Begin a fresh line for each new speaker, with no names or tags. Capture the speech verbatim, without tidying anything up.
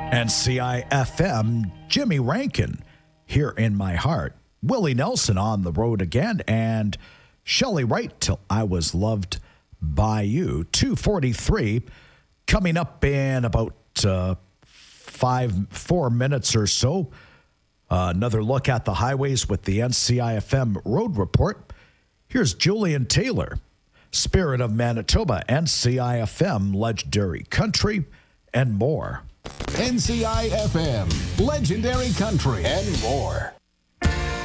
N C I F M, Jimmy Rankin, Here in My Heart. Willie Nelson, On the Road Again, and Shelley Wright, Till I Was Loved by You. two forty-three, coming up in about uh, five, four minutes or so. Uh, another look at the highways with the N C I F M Road Report. Here's Julian Taylor, Spirit of Manitoba, N C I F M, Legendary Country, and more.
N C I F M, Legendary Country, and more.